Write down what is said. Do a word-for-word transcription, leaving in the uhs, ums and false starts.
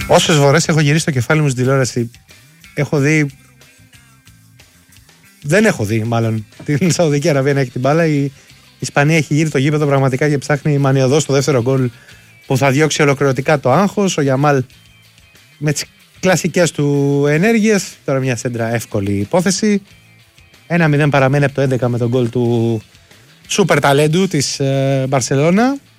Όσες φορές έχω γυρίσει το κεφάλι μου στην τηλεόραση, έχω δει. Δεν έχω δει, μάλλον, την Σαουδική Αραβία να έχει την μπάλα. Η Ισπανία έχει γύρει το γήπεδο πραγματικά και ψάχνει μανιωδώς το δεύτερο γκολ που θα διώξει ολοκληρωτικά το άγχος. Ο Γιαμάλ με τις κλασικές του ενέργειες. Τώρα μια σέντρα εύκολη υπόθεση. ένα μηδέν παραμένει από το έντεκα με τον γκολ του σούπερ ταλέντου της Μπαρσελόνα.